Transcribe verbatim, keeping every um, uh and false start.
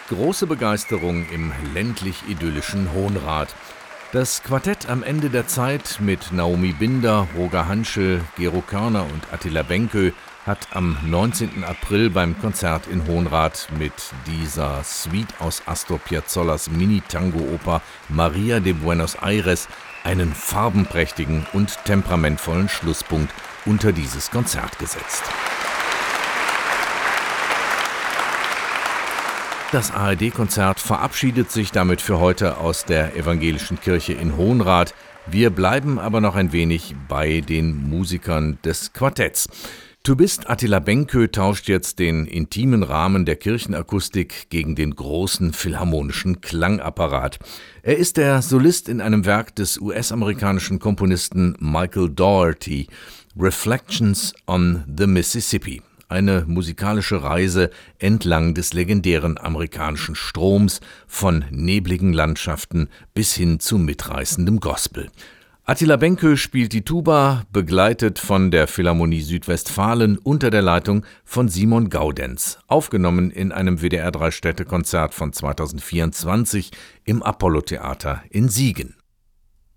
Große Begeisterung im ländlich-idyllischen Hohnrath. Das Quartett am Ende der Zeit mit Naomi Binder, Roger Hanschel, Gero Körner und Attila Benkö hat am neunzehnten April beim Konzert in Hohnrath mit dieser Suite aus Astor Piazzollas Mini-Tango-Oper Maria de Buenos Aires einen farbenprächtigen und temperamentvollen Schlusspunkt unter dieses Konzert gesetzt. Das A R D-Konzert verabschiedet sich damit für heute aus der Evangelischen Kirche in Hohnrath. Wir bleiben aber noch ein wenig bei den Musikern des Quartetts. Tubist Attila Benkö tauscht jetzt den intimen Rahmen der Kirchenakustik gegen den großen philharmonischen Klangapparat. Er ist der Solist in einem Werk des U S-amerikanischen Komponisten Michael Daugherty, Reflections on the Mississippi. Eine musikalische Reise entlang des legendären amerikanischen Stroms von nebligen Landschaften bis hin zu mitreißendem Gospel. Attila Benkö spielt die Tuba, begleitet von der Philharmonie Südwestfalen unter der Leitung von Simon Gaudenz, aufgenommen in einem W D R drei Städte Konzert von zweitausendvierundzwanzig im Apollo-Theater in Siegen.